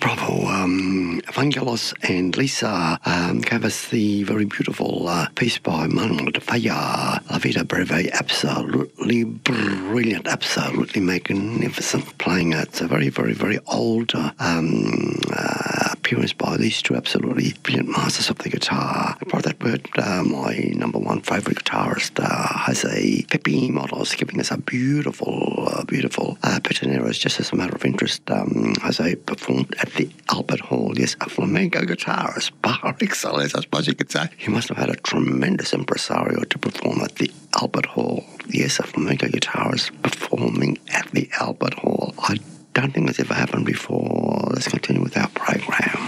Bravo. Evangelos and Lisa gave us the very beautiful piece by Manuel de Falla, La Vida Breve. Absolutely brilliant, absolutely magnificent playing. It's a very, very, very old appearance by these two absolutely brilliant masters of the guitar. I brought that word, my number one favourite guitarist, Jose Pepe Motos, giving us a beautiful, beautiful Petaneros. Just as a matter of interest, Jose performed at the Albert Hall. Yes, a flamenco guitarist par excellence, I suppose you could say. He must have had a tremendous impresario to perform at the Albert Hall. Yes, a flamenco guitarist performing at the Albert Hall. I don't think that's ever happened before. Let's continue with our program.